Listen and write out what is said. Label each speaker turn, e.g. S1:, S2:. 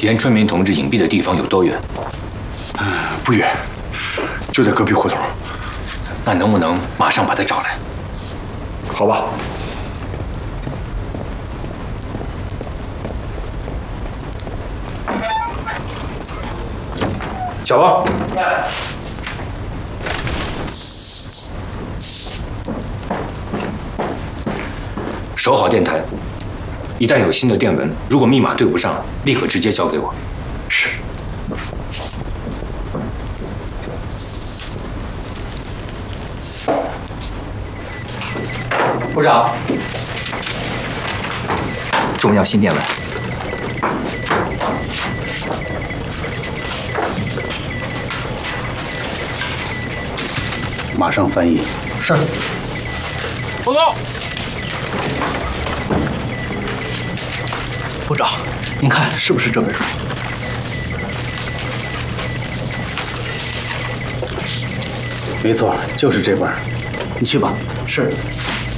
S1: 严春明同志隐蔽的地方有多远？
S2: 不远，就在隔壁胡同。
S1: 那能不能马上把他找来？
S2: 好吧。
S1: 小王，守好电台，一旦有新的电文，如果密码对不上，立刻直接交给我。
S2: 是。
S3: 部长，重要新电文。
S2: 马上翻译。
S3: 是。
S4: 报告。
S3: 部长，您看是不是这本书？
S2: 没错，就是这本。
S3: 你去吧。是。